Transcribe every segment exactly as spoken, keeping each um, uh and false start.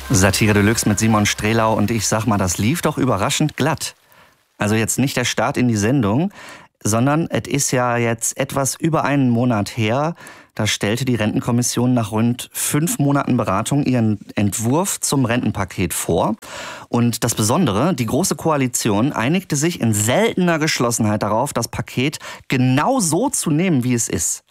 Satire Deluxe mit Simon Strehlau und ich sag mal, das lief doch überraschend glatt. Also jetzt nicht der Start in die Sendung, sondern es ist ja jetzt etwas über einen Monat her, da stellte die Rentenkommission nach rund fünf Monaten Beratung ihren Entwurf zum Rentenpaket vor. Und das Besondere, die Große Koalition einigte sich in seltener Geschlossenheit darauf, das Paket genau so zu nehmen, wie es ist.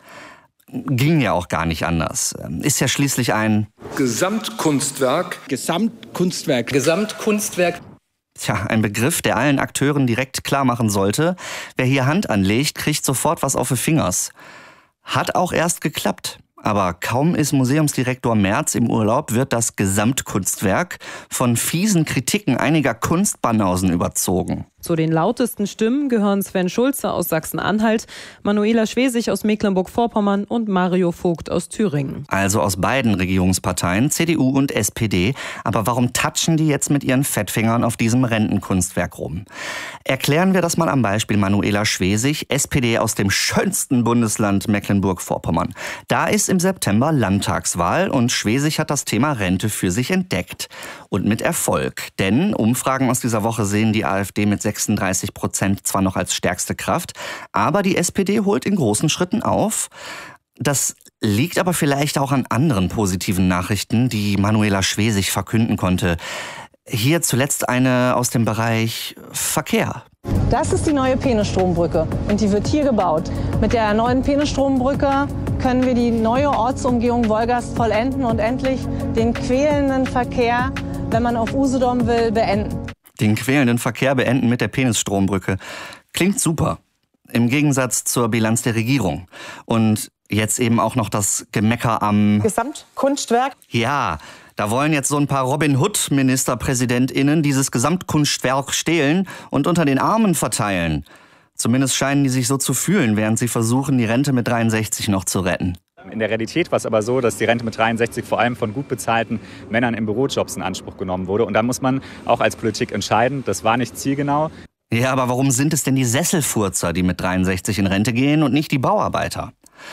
Ging ja auch gar nicht anders. Ist ja schließlich ein Gesamtkunstwerk. Gesamtkunstwerk. Gesamtkunstwerk. Tja, ein Begriff, der allen Akteuren direkt klar machen sollte, wer hier Hand anlegt, kriegt sofort was auf die Fingers. Hat auch erst geklappt. Aber kaum ist Museumsdirektor Merz im Urlaub, wird das Gesamtkunstwerk von fiesen Kritiken einiger Kunstbanausen überzogen. Zu den lautesten Stimmen gehören Sven Schulze aus Sachsen-Anhalt, Manuela Schwesig aus Mecklenburg-Vorpommern und Mario Vogt aus Thüringen. Also aus beiden Regierungsparteien, C D U und S P D. Aber warum tatschen die jetzt mit ihren Fettfingern auf diesem Rentenkunstwerk rum? Erklären wir das mal am Beispiel Manuela Schwesig, S P D aus dem schönsten Bundesland Mecklenburg-Vorpommern. Da ist im September Landtagswahl und Schwesig hat das Thema Rente für sich entdeckt. Und mit Erfolg. Denn Umfragen aus dieser Woche sehen die AfD mit sechsunddreißig Prozent zwar noch als stärkste Kraft, aber die S P D holt in großen Schritten auf. Das liegt aber vielleicht auch an anderen positiven Nachrichten, die Manuela Schwesig verkünden konnte. Hier zuletzt eine aus dem Bereich Verkehr. Das ist die neue Peenestrombrücke und die wird hier gebaut. Mit der neuen Peenestrombrücke können wir die neue Ortsumgehung Wolgast vollenden und endlich den quälenden Verkehr, wenn man auf Usedom will, beenden. Den quälenden Verkehr beenden mit der Peenestrombrücke. Klingt super. Im Gegensatz zur Bilanz der Regierung. Und jetzt eben auch noch das Gemecker am Gesamtkunstwerk. Ja, da wollen jetzt so ein paar Robin Hood-MinisterpräsidentInnen dieses Gesamtkunstwerk stehlen und unter den Armen verteilen. Zumindest scheinen die sich so zu fühlen, während sie versuchen, die Rente mit dreiundsechzig noch zu retten. In der Realität war es aber so, dass die Rente mit dreiundsechzig vor allem von gut bezahlten Männern in Bürojobs in Anspruch genommen wurde. Und da muss man auch als Politik entscheiden, das war nicht zielgenau. Ja, aber warum sind es denn die Sesselfurzer, die mit dreiundsechzig in Rente gehen und nicht die Bauarbeiter?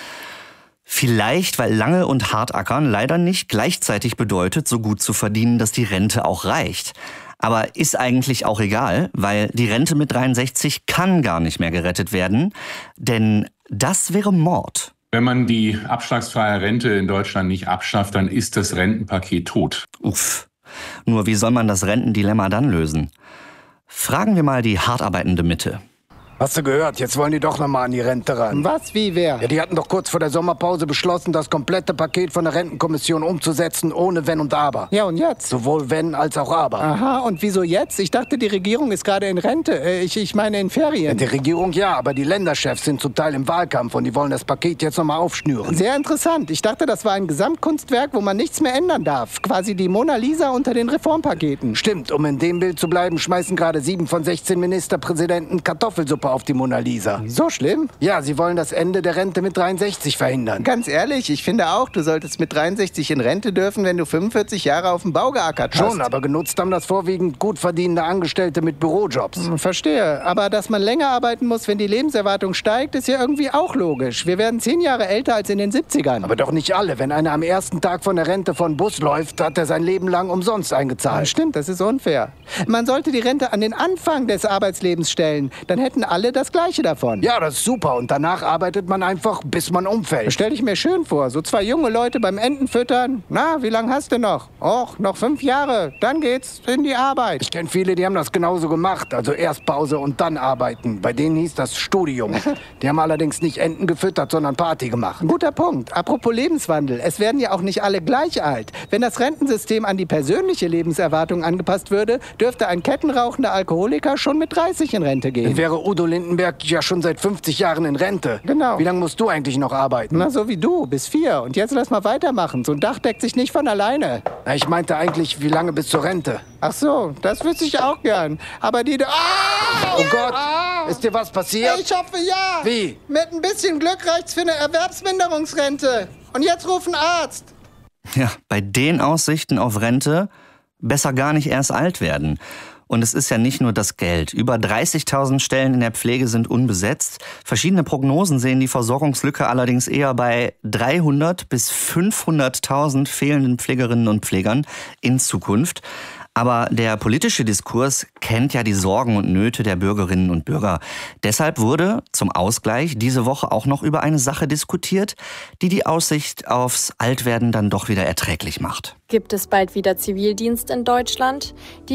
Vielleicht, weil lange und hart ackern leider nicht gleichzeitig bedeutet, so gut zu verdienen, dass die Rente auch reicht. Aber ist eigentlich auch egal, weil die Rente mit dreiundsechzig kann gar nicht mehr gerettet werden, denn das wäre Mord. Wenn man die abschlagsfreie Rente in Deutschland nicht abschafft, dann ist das Rentenpaket tot. Uff. Nur wie soll man das Rentendilemma dann lösen? Fragen wir mal die hart arbeitende Mitte. Hast du gehört? Jetzt wollen die doch noch mal an die Rente ran. Was? Wie? Wer? Ja, die hatten doch kurz vor der Sommerpause beschlossen, das komplette Paket von der Rentenkommission umzusetzen, ohne Wenn und Aber. Ja, und jetzt? Sowohl Wenn als auch Aber. Aha, und wieso jetzt? Ich dachte, die Regierung ist gerade in Rente. Äh, Ich, ich meine in Ferien. Ja, die Regierung ja, aber die Länderchefs sind zum Teil im Wahlkampf und die wollen das Paket jetzt noch mal aufschnüren. Sehr interessant. Ich dachte, das war ein Gesamtkunstwerk, wo man nichts mehr ändern darf. Quasi die Mona Lisa unter den Reformpaketen. Stimmt, um in dem Bild zu bleiben, schmeißen gerade sieben von sechzehn Ministerpräsidenten Kartoffelsuppe auf die Mona Lisa. So schlimm? Ja, sie wollen das Ende der Rente mit dreiundsechzig verhindern. Ganz ehrlich, ich finde auch, du solltest mit dreiundsechzig in Rente dürfen, wenn du fünfundvierzig Jahre auf dem Bau geackert hast. Schon, aber genutzt haben das vorwiegend gut verdienende Angestellte mit Bürojobs. Hm, Verstehe. Aber dass man länger arbeiten muss, wenn die Lebenserwartung steigt, ist ja irgendwie auch logisch. Wir werden zehn Jahre älter als in den siebzigern. Aber doch nicht alle. Wenn einer am ersten Tag von der Rente von Bus läuft, hat er sein Leben lang umsonst eingezahlt. Ja, stimmt, das ist unfair. Man sollte die Rente an den Anfang des Arbeitslebens stellen. Dann hätten alle das Gleiche davon. Ja, das ist super. Und danach arbeitet man einfach, bis man umfällt. Das stell ich mir schön vor. So zwei junge Leute beim Enten füttern. Na, wie lange hast du noch? Och, noch fünf Jahre. Dann geht's in die Arbeit. Ich kenne viele, die haben das genauso gemacht. Also erst Pause und dann arbeiten. Bei denen hieß das Studium. Die haben allerdings nicht Enten gefüttert, sondern Party gemacht. Guter Punkt. Apropos Lebenswandel. Es werden ja auch nicht alle gleich alt. Wenn das Rentensystem an die persönliche Lebenserwartung angepasst würde, dürfte ein kettenrauchender Alkoholiker schon mit dreißig in Rente gehen. Dann wäre Udo Lindenberg ja schon seit fünfzig Jahren in Rente. Genau. Wie lange musst du eigentlich noch arbeiten? Na, so wie du, bis vier. Und jetzt lass mal weitermachen. So ein Dach deckt sich nicht von alleine. Na, ich meinte eigentlich, wie lange bis zur Rente? Ach so, das wüsste ich auch gern. Aber die... Ah! Oh Gott, Ah! ist dir was passiert? Ich hoffe, ja. Wie? Mit ein bisschen Glück reicht's für eine Erwerbsminderungsrente. Und jetzt ruf einen Arzt. Ja, bei den Aussichten auf Rente besser gar nicht erst alt werden. Und es ist ja nicht nur das Geld. Über dreißigtausend Stellen in der Pflege sind unbesetzt. Verschiedene Prognosen sehen die Versorgungslücke allerdings eher bei dreihundert bis fünfhunderttausend fehlenden Pflegerinnen und Pflegern in Zukunft. Aber der politische Diskurs kennt ja die Sorgen und Nöte der Bürgerinnen und Bürger. Deshalb wurde zum Ausgleich diese Woche auch noch über eine Sache diskutiert, die die Aussicht aufs Altwerden dann doch wieder erträglich macht. Gibt es bald wieder Zivildienst in Deutschland? Die